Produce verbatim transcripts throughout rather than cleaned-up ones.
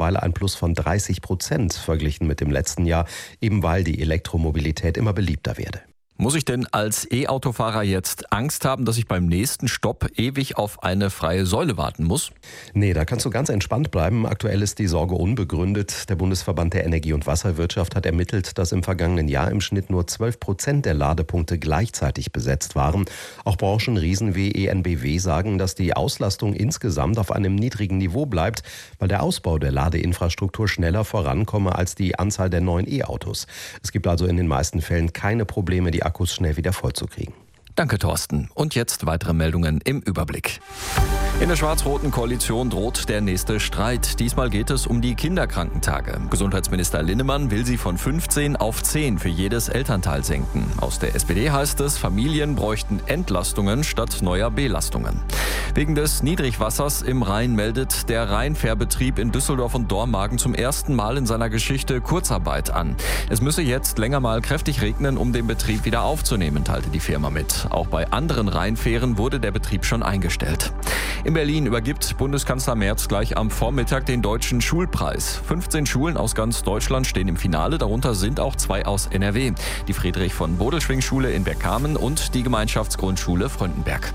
mittlerweile ein Plus von dreißig Prozent verglichen mit dem letzten Jahr, eben weil die Elektromobilität immer beliebter werde. Muss ich denn als E-Autofahrer jetzt Angst haben, dass ich beim nächsten Stopp ewig auf eine freie Säule warten muss? Nee, da kannst du ganz entspannt bleiben. Aktuell ist die Sorge unbegründet. Der Bundesverband der Energie- und Wasserwirtschaft hat ermittelt, dass im vergangenen Jahr im Schnitt nur zwölf Prozent der Ladepunkte gleichzeitig besetzt waren. Auch Branchenriesen wie E N B W sagen, dass die Auslastung insgesamt auf einem niedrigen Niveau bleibt, weil der Ausbau der Ladeinfrastruktur schneller vorankomme als die Anzahl der neuen E-Autos. Es gibt also in den meisten Fällen keine Probleme, die Akkus schnell wieder vollzukriegen. Danke, Thorsten. Und jetzt weitere Meldungen im Überblick. In der schwarz-roten Koalition droht der nächste Streit. Diesmal geht es um die Kinderkrankentage. Gesundheitsminister Linnemann will sie von fünfzehn auf zehn für jedes Elternteil senken. Aus der S P D heißt es, Familien bräuchten Entlastungen statt neuer Belastungen. Wegen des Niedrigwassers im Rhein meldet der Rheinfährbetrieb in Düsseldorf und Dormagen zum ersten Mal in seiner Geschichte Kurzarbeit an. Es müsse jetzt länger mal kräftig regnen, um den Betrieb wieder aufzunehmen, teilte die Firma mit. Auch bei anderen Rheinfähren wurde der Betrieb schon eingestellt. In Berlin übergibt Bundeskanzler Merz gleich am Vormittag den Deutschen Schulpreis. fünfzehn Schulen aus ganz Deutschland stehen im Finale, darunter sind auch zwei aus N R W. Die Friedrich-von-Bodelschwingh-Schule in Bergkamen und die Gemeinschaftsgrundschule Fröndenberg.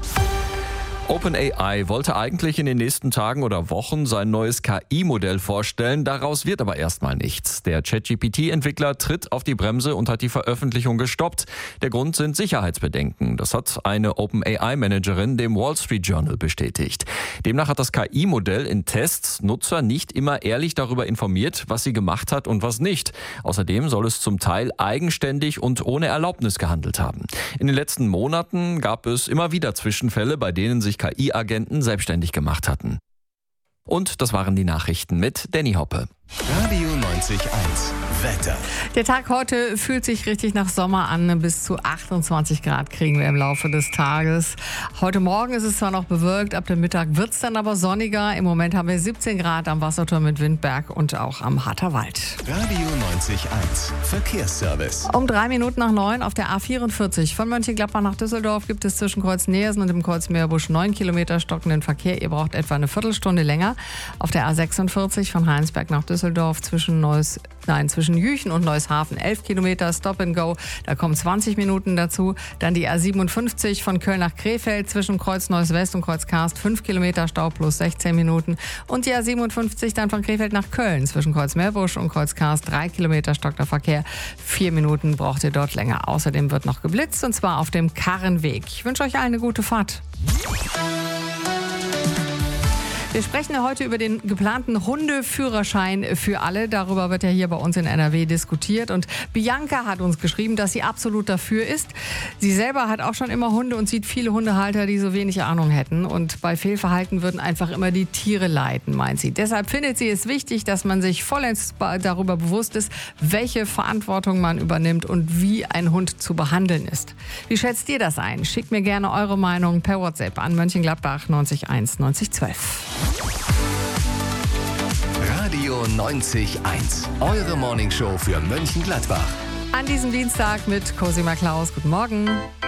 OpenAI wollte eigentlich in den nächsten Tagen oder Wochen sein neues K I-Modell vorstellen, daraus wird aber erstmal nichts. Der ChatGPT-Entwickler tritt auf die Bremse und hat die Veröffentlichung gestoppt. Der Grund sind Sicherheitsbedenken. Das hat eine OpenAI-Managerin dem Wall Street Journal bestätigt. Demnach hat das K I-Modell in Tests Nutzer nicht immer ehrlich darüber informiert, was sie gemacht hat und was nicht. Außerdem soll es zum Teil eigenständig und ohne Erlaubnis gehandelt haben. In den letzten Monaten gab es immer wieder Zwischenfälle, bei denen sich K I-Agenten selbstständig gemacht hatten. Und das waren die Nachrichten mit Danny Hoppe. Radio neunzig Komma eins Wetter. Der Tag heute fühlt sich richtig nach Sommer an. Bis zu achtundzwanzig Grad kriegen wir im Laufe des Tages. Heute Morgen ist es zwar noch bewölkt, ab dem Mittag wird es dann aber sonniger. Im Moment haben wir siebzehn Grad am Wasserturm mit Windberg und auch am Harterwald. Radio neunzig Komma eins Verkehrsservice. Um drei Minuten nach neun auf der A vierundvierzig von Mönchengladbach nach Düsseldorf gibt es zwischen Kreuz Neersen und dem Kreuz Meerbusch neun Kilometer stockenden Verkehr. Ihr braucht etwa eine Viertelstunde länger. Auf der A sechsundvierzig von Heinsberg nach Düsseldorf zwischen Neuss, nein, zwischen Jüchen und Neushafen elf Kilometer Stop and Go. Da kommen zwanzig Minuten dazu. Dann die A siebenundfünfzig von Köln nach Krefeld zwischen Kreuz Neuss West und Kreuz Karst fünf Kilometer Stau plus sechzehn Minuten. Und die A siebenundfünfzig dann von Krefeld nach Köln zwischen Kreuz Meerbusch und Kreuz Karst drei Kilometer stockter Verkehr. Vier Minuten braucht ihr dort länger. Außerdem wird noch geblitzt und zwar auf dem Karrenweg. Ich wünsche euch allen eine gute Fahrt. Wir sprechen ja heute über den geplanten Hundeführerschein für alle. Darüber wird ja hier bei uns in N R W diskutiert. Und Bianca hat uns geschrieben, dass sie absolut dafür ist. Sie selber hat auch schon immer Hunde und sieht viele Hundehalter, die so wenig Ahnung hätten. Und bei Fehlverhalten würden einfach immer die Tiere leiden, meint sie. Deshalb findet sie es wichtig, dass man sich vollends darüber bewusst ist, welche Verantwortung man übernimmt und wie ein Hund zu behandeln ist. Wie schätzt ihr das ein? Schickt mir gerne eure Meinung per WhatsApp an Mönchengladbach neunzig eins neunzig zwölf. Radio neunzig Komma eins. Eure Morningshow für Mönchengladbach. An diesem Dienstag mit Cosima Klaus. Guten Morgen.